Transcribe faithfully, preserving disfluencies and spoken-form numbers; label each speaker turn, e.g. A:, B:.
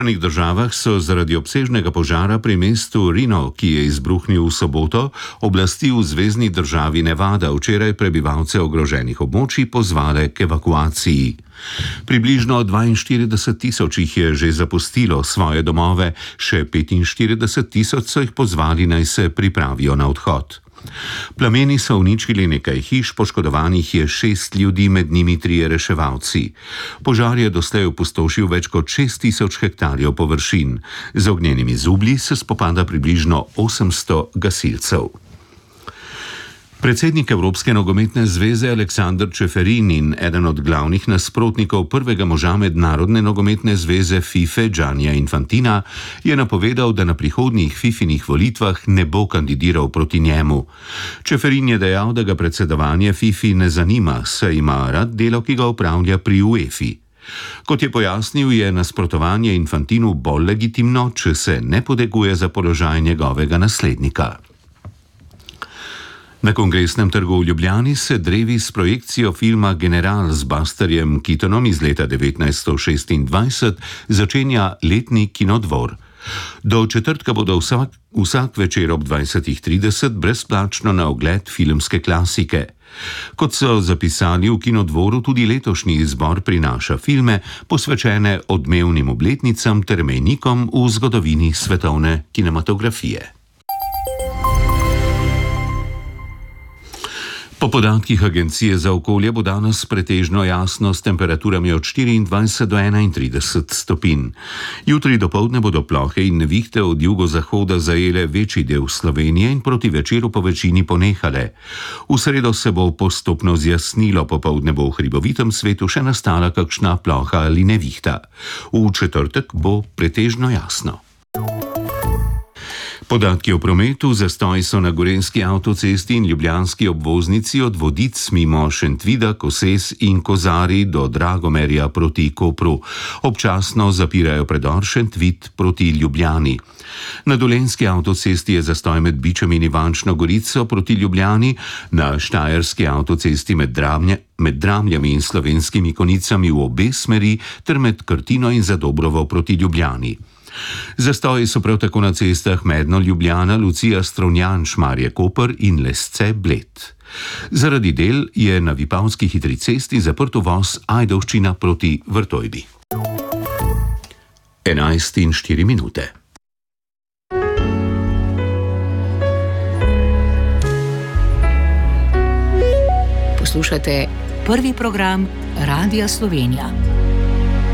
A: V Združenih državah so zaradi obsežnega požara pri mestu Reno, ki je izbruhnil v soboto, oblasti v zvezni državi Nevada včeraj prebivalce ogroženih območij pozvale k evakuaciji. Približno dvainštirideset tisoč jih je že zapustilo svoje domove, še petinštirideset tisoč so jih pozvali, naj se pripravijo na odhod. Plameni so uničili nekaj hiš, poškodovanih je šest ljudi, med njimi trije reševalci. Požar je doslej opustošil več kot šest tisoč hektarjev površin. Z ognjenimi zublji se spopada približno osemsto gasilcev. Predsednik Evropske nogometne zveze Aleksander Čeferin in eden od glavnih nasprotnikov prvega moža Mednarodne nogometne zveze FIFA Giannija Infantina je napovedal, da na prihodnjih fifinih volitvah ne bo kandidiral proti njemu. Čeferin je dejal, da ga predsedovanje Fifi ne zanima, saj ima rad delo, ki ga opravlja pri UEFI. Kot je pojasnil, je nasprotovanje Infantinu bolj legitimno, če se ne poteguje za položaj njegovega naslednika. Na Kongresnem trgu v Ljubljani se drevi s projekcijo filma General z Busterjem Keatonom iz leta devetnajststo šestindvajset začenja letni kinodvor. Do četrtka bodo vsak, vsak večer ob dvajsetih trideset brezplačno na ogled filmske klasike. Kot so zapisali v kinodvoru, tudi letošnji izbor prinaša filme, posvečene odmevnim obletnicam ter mejnikom v zgodovini svetovne kinematografije. Po podatkih Agencije za okolje bo danes pretežno jasno s temperaturami od štiriindvajset do enaintrideset stopinj. Jutri dopoldne bodo plohe in nevihte od jugozahoda zajele večji del Slovenije in proti večeru po večini ponehale. V sredo se bo postopno zjasnilo, popoldne bo v hribovitem svetu še nastala kakšna ploha ali nevihta. V četrtek bo pretežno jasno. Podatki o prometu: zastoji so na Gorenjski avtocesti in ljubljanski obvoznici od Vodic mimo Šentvida, Koses in Kozarij do Dragomerja proti Kopru. Občasno zapirajo predor Šentvid proti Ljubljani. Na Dolenjski avtocesti je zastoj med Bičem in Ivančno Gorico proti Ljubljani, na Štajerski avtocesti med, Dramlje, med Dramljami in Slovenskimi Konicami v obe smeri ter med Krtino in Zadobrovo proti Ljubljani. Zastoji so prav tako na cestah Medno Ljubljana, Lucija Strunjan, Šmarje Koper in Lesce Bled. Zaradi del je na Vipavski hitri cesti zaprt uvoz Ajdovščina proti Vrtojbi. enajst in štiri minute.
B: Poslušate prvi program Radia Slovenija.